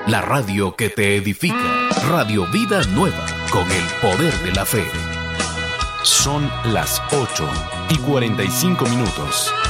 la radio que te edifica. Radio Vida Nueva, con el poder de la fe. Son las 8:45.